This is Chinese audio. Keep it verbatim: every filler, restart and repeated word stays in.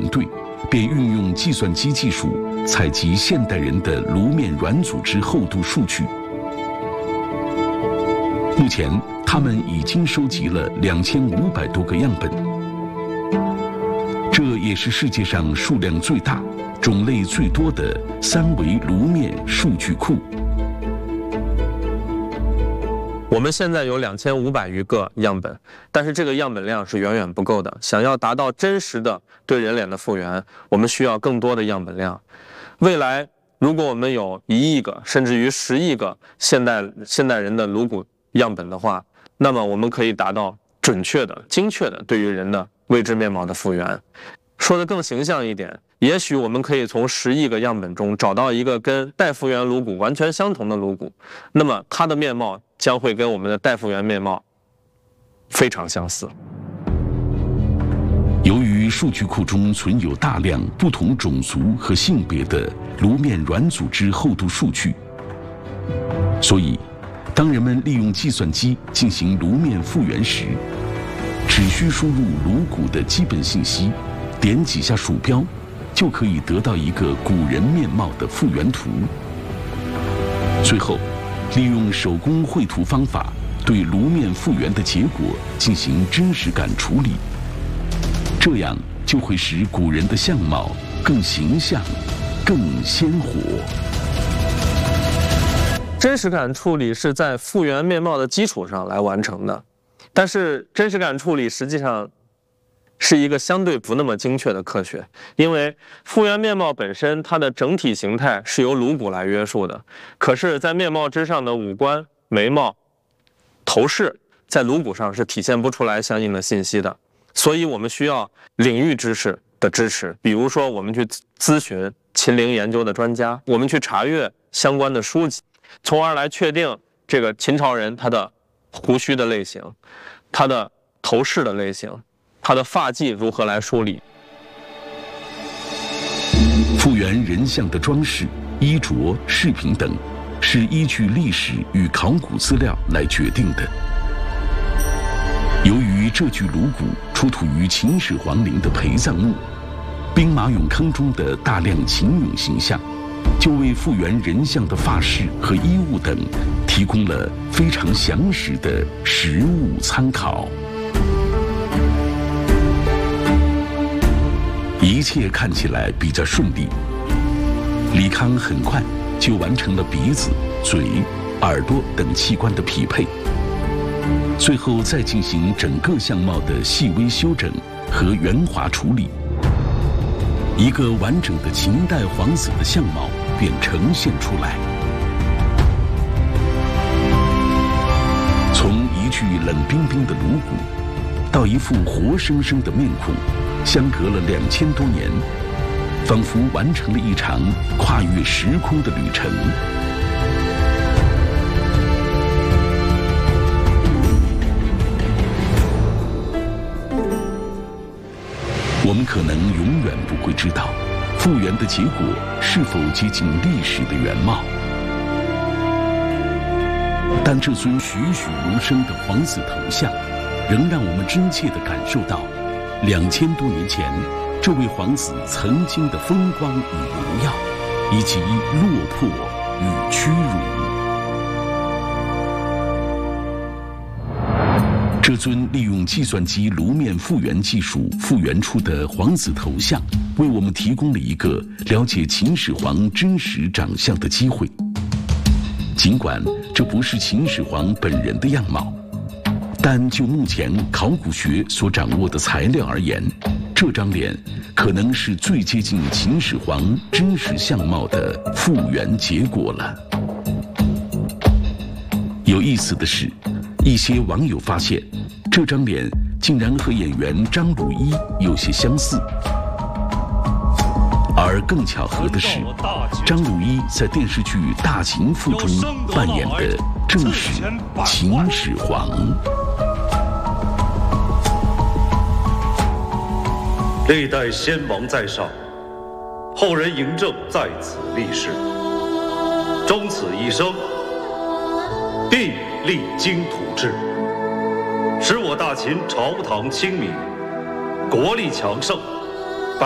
团队便运用计算机技术采集现代人的颅面软组织厚度数据。目前，他们已经收集了两千五百多个样本，这也是世界上数量最大、种类最多的三维颅面数据库。 我们现在有两千五百余个样本，但是这个样本量是远远不够的。想要达到真实的对人脸的复原，我们需要更多的样本量。未来，如果我们有一亿个甚至于十亿个现代现代人的颅骨样本的话，那么我们可以达到准确的、精确的对于人的未知面貌的复原。说得更形象一点，也许我们可以从十亿个样本中找到一个跟待复原颅骨完全相同的颅骨，那么它的面貌将会跟我们的待复原面貌非常相似。 由于数据库中存有大量不同种族和性别的颅面软组织厚度数据，所以当人们利用计算机进行颅面复原时，只需输入颅骨的基本信息，点几下鼠标，就可以得到一个古人面貌的复原图。最后，利用手工绘图方法对颅面复原的结果进行真实感处理，这样就会使古人的相貌更形象、更鲜活。 真实感处理是在复原面貌的基础上来完成的，但是真实感处理实际上是一个相对不那么精确的科学，因为复原面貌本身它的整体形态是由颅骨来约束的，可是在面貌之上的五官、眉毛、头饰在颅骨上是体现不出来相应的信息的，所以我们需要领域知识的支持，比如说我们去咨询秦陵研究的专家，我们去查阅相关的书籍，从而来确定这个秦朝人他的胡须的类型，他的头饰的类型，他的发髻如何来梳理。 复原人像的装饰、衣着、饰品等，是依据历史与考古资料来决定的。由于这具颅骨出土于秦始皇陵的陪葬墓，兵马俑坑中的大量秦俑形象，就为复原人像的发饰和衣物等提供了非常详实的实物参考。一切看起来比较顺利，李康很快就完成了鼻子、嘴、耳朵等器官的匹配，最后再进行整个相貌的细微修整和圆滑处理，一个完整的秦代皇子的相貌便呈现出来。从一具冷冰冰的颅骨到一副活生生的面孔，相隔了两千多年，仿佛完成了一场跨越时空的旅程。我们可能永远不会知道，复原的结果是否接近历史的原貌，但这尊栩栩如生的皇子头像，仍让我们真切地感受到两千多年前这位皇子曾经的风光与荣耀，以及落魄与屈辱。这尊利用计算机颅面复原技术复原出的皇子头像，为我们提供了一个了解秦始皇真实长相的机会。尽管这不是秦始皇本人的样貌，但就目前考古学所掌握的材料而言，这张脸可能是最接近秦始皇真实相貌的复原结果了。有意思的是，一些网友发现，这张脸竟然和演员张鲁一有些相似。而更巧合的是，张鲁一在电视剧《大秦赋》中扮演的正是秦始皇。 历代先王在上，后人嬴政在此立誓，终此一生，必励精图治，使我大秦朝堂清明，国力强盛。